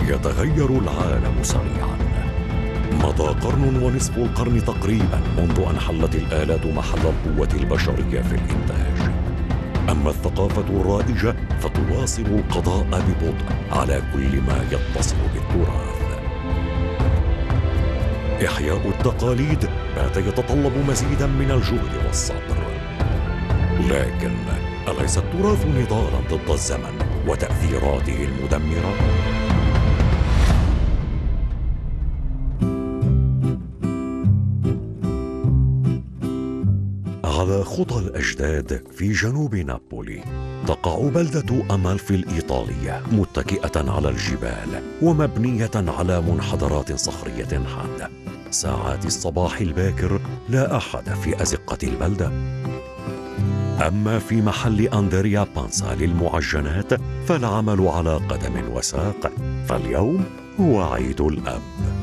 يتغير العالم سريعا. مضى قرن ونصف القرن تقريبا منذ أن حلت الآلات محل القوة البشرية في الإنتاج. أما الثقافة الرائجة فتواصل القضاء ببطء على كل ما يتصل بالتراث. إحياء التقاليد بات يتطلب مزيدا من الجهد والصبر. لكن أليس التراث نضالا ضد الزمن وتأثيراته المدمرة؟ على خطى الأجداد في جنوب نابولي تقع بلدة أمالفي الإيطالية متكئة على الجبال ومبنية على منحدرات صخرية حادة. ساعات الصباح الباكر لا أحد في أزقة البلدة. أما في محل أندريا بانسا للمعجنات فالعمل على قدم وساق، فاليوم هو عيد الأب.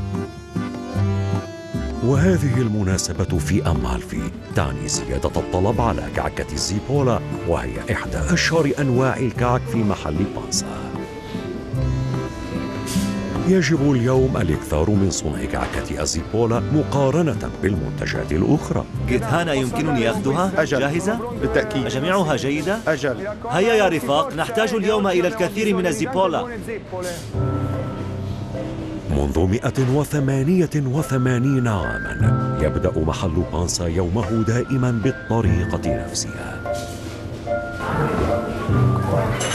وهذه المناسبة في أمالفي تعني زيادة الطلب على كعكة الزيبولا، وهي إحدى أشهر أنواع الكعك في محل بانسا. يجب اليوم الإكثار من صنع كعكة الزيبولا مقارنة بالمنتجات الأخرى. قد هانا يمكنني أخذها؟ أجل. جاهزة؟ بالتأكيد. جميعها جيدة؟ أجل. هيا يا رفاق، نحتاج اليوم إلى الكثير من الزيبولا. منذ 188 عاماً يبدأ محل بانسا يومه دائماً بالطريقة نفسها.